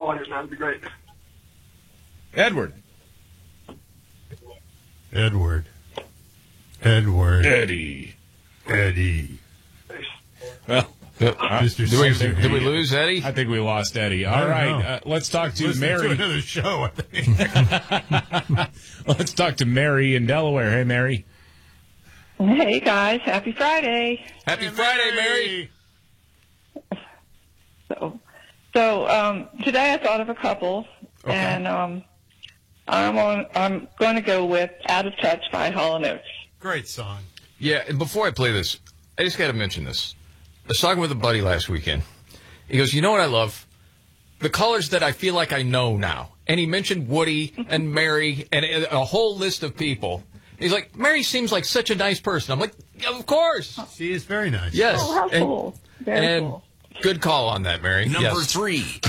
players, man. It'd be great. Edward. Eddie. Well, Did we lose Eddie? I think we lost Eddie. All right, let's talk to Mary. To another show, I think. Let's talk to Mary in Delaware. Hey, Mary. Hey, guys. Happy Friday. Happy Friday, Mary. So today I thought of a couple, and I'm going to go with Out of Touch by Hall & Oates. Great song. Yeah, and before I play this, I just got to mention this. I was talking with a buddy last weekend. He goes, you know what I love? The colors that I feel like I know now. And he mentioned Woody and Mary and a whole list of people. He's like, Mary seems like such a nice person. I'm like, of course. She is very nice. Yes. Oh, how cool. Very cool. Good call on that, Mary. Number 3.